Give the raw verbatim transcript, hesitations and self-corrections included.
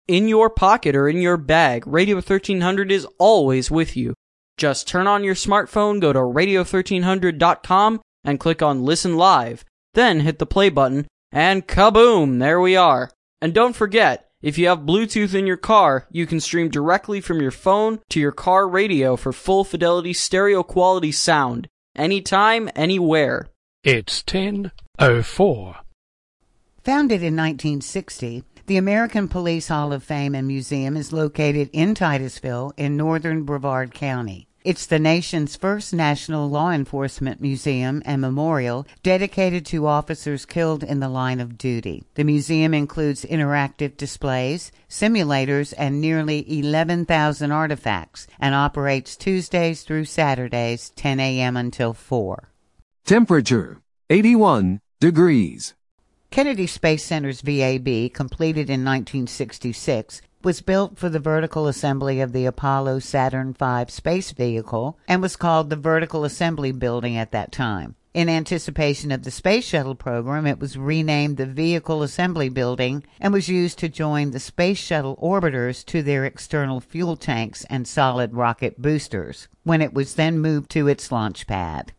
in your pocket or in your bag, Radio thirteen hundred is always with you. Just turn on your smartphone, go to radio thirteen hundred dot com, and click on Listen Live. Then hit the play button, and kaboom, there we are. And don't forget, if you have Bluetooth in your car, you can stream directly from your phone to your car radio for full fidelity stereo quality sound. Anytime, anywhere. It's ten oh four. Founded in nineteen sixty, the American Police Hall of Fame and Museum is located in Titusville in northern Brevard County. It's the nation's first national law enforcement museum and memorial dedicated to officers killed in the line of duty. The museum includes interactive displays, simulators, and nearly eleven thousand artifacts, and operates Tuesdays through Saturdays, ten a.m. until four. Temperature, eighty-one degrees. Kennedy Space Center's V A B, completed in nineteen sixty-six, was built for the vertical assembly of the Apollo Saturn five space vehicle and was called the Vertical Assembly Building at that time. In anticipation of the Space Shuttle program, it was renamed the Vehicle Assembly Building and was used to join the Space Shuttle orbiters to their external fuel tanks and solid rocket boosters, when it was then moved to its launch pad.